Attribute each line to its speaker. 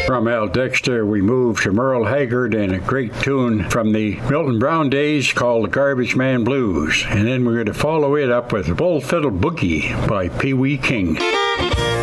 Speaker 1: From Al Dexter, we move to Merle Haggard and a great tune from the Milton Brown days called the Garbage Man Blues. And then we're going to follow it up with Bull Fiddle Boogie by Pee Wee King.